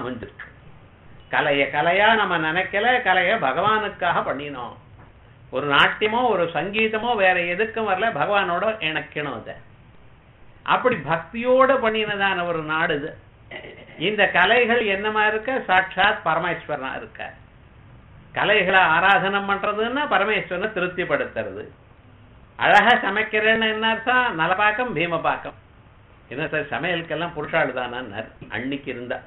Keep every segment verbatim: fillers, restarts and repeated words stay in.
அமைஞ்சிருக்கு. கலைய கலையா நம்ம நினைக்கல, கலைய பகவானுக்காக பண்ணினோம். ஒரு நாட்டியமோ ஒரு சங்கீதமோ வேற எதுக்கும் வரல, பகவானோட இணைக்கணும். அதை அப்படி பக்தியோட பண்ணினதான ஒரு நாடு இது. இந்த கலைகள் என்னமா இருக்க? சாட்சாத் பரமேஸ்வரனா இருக்க. கலைகளை ஆராதனம் பண்றதுன்னா பரமேஸ்வரனை திருப்திப்படுத்துறது. அழகா சமைக்கிறேன்னு என்ன அர்த்தம்? நலபாக்கம் பீமபாக்கம். என்ன சார் சமையலுக்கெல்லாம் புருஷாள் தானா? அன்னைக்கு இருந்தா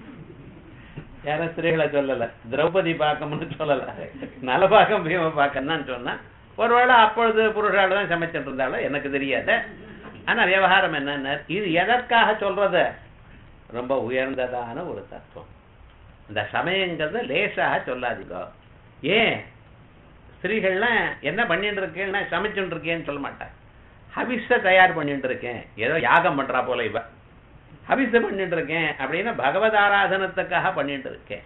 யாரும் ஸ்திரீகளை சொல்லல, திரௌபதி பாக்கம்னு சொல்லல, நலபாக்கம் பீமபாக்கம் தான் சொன்னா. ஒருவேளை அப்பொழுது புருஷாள் தான் சமைச்சிட்டு இருந்தாலும் எனக்கு தெரியாத. ஆனா விவகாரம் என்னன்னா, இது எதற்காக சொல்றது? ரொம்ப உயர்ந்ததான ஒரு தத்துவம். இந்த சமயங்கிறத லேசாக சொல்லாதீங்க. ஏன் ஸ்திரீகள்லாம் என்ன பண்ணிட்டு இருக்கேன்னா சமைச்சுட்டு இருக்கேன்னு சொல்ல மாட்டேன். ஹவிஸ தயார் பண்ணிட்டு இருக்கேன், ஏதோ யாகம் பண்றா போல இவ. ஹவிஸ பண்ணிட்டு இருக்கேன் அப்படின்னா பகவத் ஆராதனத்துக்காக பண்ணிட்டு இருக்கேன்.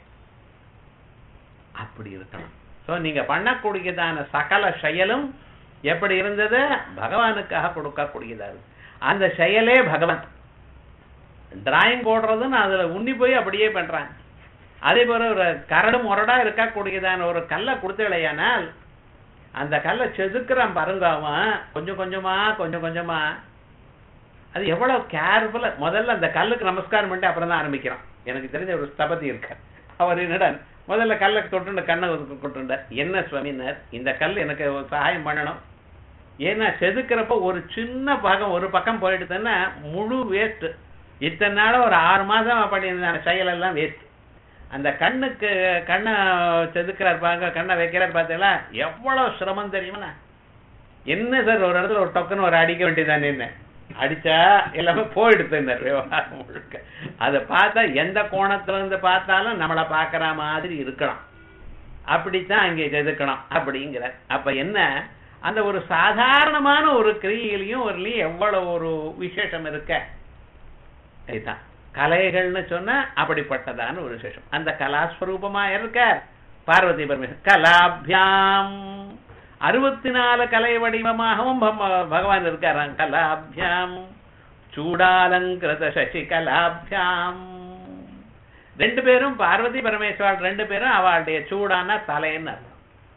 அப்படி இருக்கணும். ஸோ நீங்க பண்ணக்கூடியதான சகல செயலும் எப்படி இருந்தது? பகவானுக்காக கொடுக்கக்கூடியதா இருக்கு. அந்த செயலே பகவான். டிராயிங் போடுறதுன்னு அதுல உண்ணி போய் அப்படியே பண்றாங்க. அதே போல ஒரு கரடு முரடா இருக்கக்கூடியதான ஒரு கல்லை கொடுத்தலையானால் அந்த கல்லை செதுக்குறான் பாருங்க அவன், கொஞ்சம் கொஞ்சமா கொஞ்சம் கொஞ்சமா. அது எவ்வளவு கேர்ஃபுல்லா முதல்ல அந்த கல்லுக்கு நமஸ்காரம் பண்ணிட்டு அப்புறம் தான் ஆரம்பிக்கிறான். எனக்கு தெரிஞ்ச ஒரு ஸ்தபதி இருக்க, அவர் என்னடா முதல்ல கல்லை தொட்டுண்ட கண்ணை கொட்டுண்ட, என்ன சுவாமினர் இந்த கல் எனக்கு சகாயம் பண்ணணும். ஏன்னா செதுக்கிறப்ப ஒரு சின்ன பாகம் ஒரு பக்கம் போயிடுதுன்னா முழு வேஸ்ட். இத்தனை நாளும் ஒரு ஆறு மாதம் பண்ணியிருந்தாங்க செயல் எல்லாம் வேஸ்ட். அந்த கண்ணுக்கு கண்ணை செதுக்கிறார் பாருங்க, கண்ணை வைக்கிறார் பார்த்தீங்களா, எவ்வளவு சிரமம் தெரியுமா? என்ன சார் ஒரு இடத்துல ஒரு டொக்குன்னு ஒரு அடிக்க வேண்டியதானே, என்ன அடிச்சா எல்லாமே போயிடுது இந்த விவகாரம் முழுக்க. அதை பார்த்தா எந்த கோணத்துல இருந்து பார்த்தாலும் நம்மளை பார்க்கற மாதிரி இருக்கணும். அப்படித்தான் அங்கே செதுக்கணும் அப்படிங்கிற. அப்ப என்ன, அந்த ஒரு சாதாரணமான ஒரு கிரியையிலையும் ஒருலையும் எவ்வளவு ஒரு விசேஷம் இருக்க. இதுதான் கலைகள்னு சொன்னா அப்படிப்பட்டதான ஒரு விசேஷம். அந்த கலாஸ்வரூபமா இருக்க பார்வதி பரமேஸ்வரன். கலாபியாம் அறுபத்தி நாலு கலை வடிவமாகவும் பகவான் இருக்காராம். கலாபியாம் சூடாலங்கிருத சசி கலாபியாம். ரெண்டு பேரும் பார்வதி பரமேஸ்வரன் ரெண்டு பேரும் அவளுடைய சூடான தலைன்னு அர்த்தம்.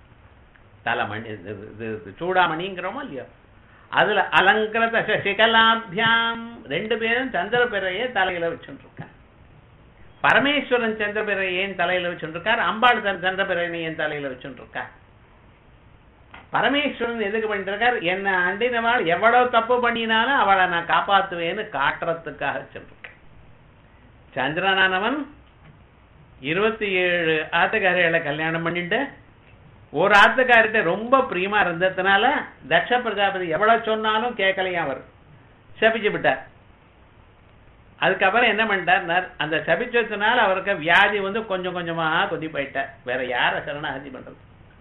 தலைமணி சூடாமணிங்கிறோமோ இல்லையோ, அதுல அலங்கிருத சசிகலாபியாம் ரெண்டு பேரும் சந்திர பிறையை தலையில வச்சுட்டு இருக்கார். பரமேஸ்வரன் சந்திர பிறையை தலையில வச்சுட்டு இருக்கார், அம்பாள் சந்திர பிறையை என் தலையில வச்சுட்டு இருக்கார். பரமேஸ்வரன் எதுக்கு பண்ணிட்டு இருக்கார்? என்ன அண்டினவாள் எவ்வளவு தப்பு பண்ணினாலும் அவளை நான் காப்பாத்துவேன்னு காட்டுறதுக்காக வச்சுருக்கேன். சந்திரனானவன் இருபத்தி ஏழு ஆத்துக்காரிகளை கல்யாணம் பண்ணிட்டு ஒரு ஆத்துக்காரிட்ட ரொம்ப பிரியமா இருந்ததுனால தட்ச பிரஜாபதி எவ்வளவு சொன்னாலும் கேட்கலையா, அவர் சபிச்சு விட்டார். அதுக்கப்புறம் என்ன பண்ணிட்டார், அந்த சபிச்சதுனால அவருக்கு வியாதி வந்து கொஞ்சம் கொஞ்சமா கொதி போயிட்டார். வேற யார சரணாகதி பண்றது?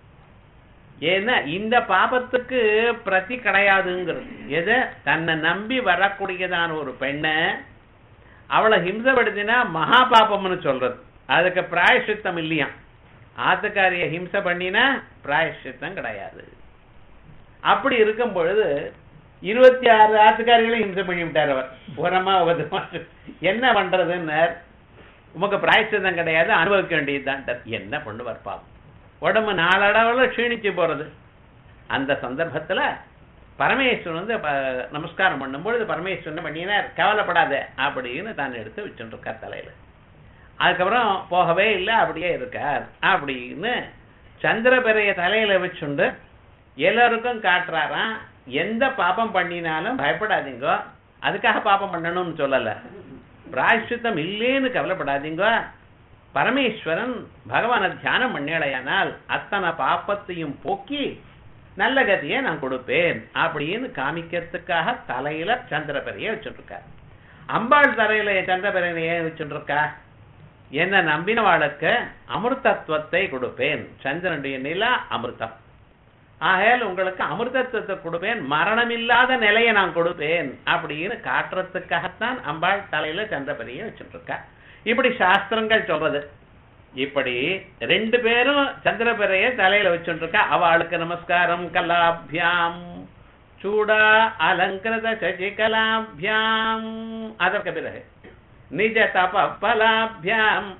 ஏன்னா இந்த பாபத்துக்கு பிரதி கிடையாதுங்கிறது. எது? தன்னை நம்பி வரக்கூடியதான ஒரு பெண்ணை அவளை ஹிம்சப்படுத்தினா மகா பாபம்னு சொல்றது. அதுக்கு பிராயசித்தம் இல்லையா. ஆத்துக்காரிய ஹிம்சை பண்ணினா பிராயசித்தம் கிடையாது. அப்படி இருக்கும் பொழுது இருபத்தி ஆறு ஆத்துக்காரிகளையும் ஹிம்சை பண்ணி விட்டார் அவர். உரமா என்ன பண்றதுன்னு, உமக்கு பிராயசித்தம் கிடையாது, அனுபவிக்க வேண்டியதுதான். என்ன பண்ணுவார் பாவம், உடம்பு நாளடவுல க்ஷீணிச்சு போறது. அந்த சந்தர்ப்பத்துல பரமேஸ்வரன் வந்து நமஸ்காரம் பண்ணும்பொழுது பரமேஸ்வரன் பண்ணினார், கவலைப்படாத அப்படின்னு தான் எடுத்து வச்சுட்டு இருக்கார் தலையில. அதுக்கப்புறம் போகவே இல்லை, அப்படியே இருக்கார் அப்படின்னு சந்திர பிறைய தலையில வச்சுண்டு எல்லாருக்கும் காட்டுறாராம். எந்த பாபம் பண்ணினாலும் பயப்படாதீங்க, அதுக்காக பாபம் பண்ணணும்னு சொல்லல, பிராயஷ்சித்தம் இல்லேன்னு கவலைப்படாதீங்க, பரமேஸ்வரன் பகவானை தியானம் பண்ணலையானால் அத்தனை பாப்பத்தையும் போக்கி நல்ல கதியை நான் கொடுப்பேன் அப்படின்னு காமிக்கிறதுக்காக தலையில சந்திரபிறையை வச்சுட்டு இருக்கார். அம்பாள் தலையில சந்திரபிறையை வச்சுட்டு இருக்கா, என்ன நம்பினவாளுக்கு அமிர்தத்துவத்தை கொடுப்பேன். சந்திரனுடைய நிலா அமிர்தம், ஆகையால் உங்களுக்கு அமிர்தத்துவத்தை கொடுப்பேன், மரணமில்லாத நிலையை நான் கொடுப்பேன் அப்படின்னு காட்டுறதுக்காகத்தான் அம்பாள் தலையில சந்திரபிறையை வச்சுட்டு இருக்கா. இப்படி சாஸ்திரங்கள் சொல்றது. இப்படி ரெண்டு பேரும் சந்திரபிறைய தலையில வச்சுட்டு இருக்கா. அவளுக்கு நமஸ்காரம். கலாபியாம் சூடா அலங்கிருத சசிகலாபியாம். அதற்கு பிறகு நிஜ தப பலாபியாம்